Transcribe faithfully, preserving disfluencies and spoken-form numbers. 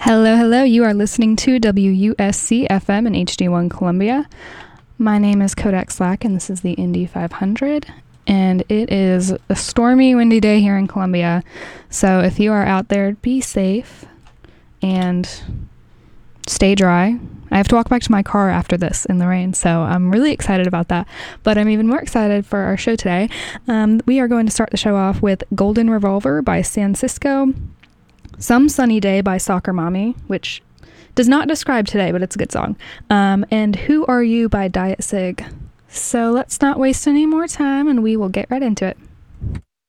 Hello, hello. You are listening to W U S C F M in H D one Columbia. My name is Kodak Slack, and this is the Indy five hundred. And it is a stormy, windy day here in Columbia. So if you are out there, be safe and stay dry. I have to walk back to my car after this in the rain, so I'm really excited about that. But I'm even more excited for our show today. Um, we are going to start the show off with Golden Revolver by San Cisco. Some Sunny Day by Soccer Mommy, which does not describe today, but it's a good song. Um, and Who Are You by Diet Sig. So let's not waste any more time, and we will get right into it.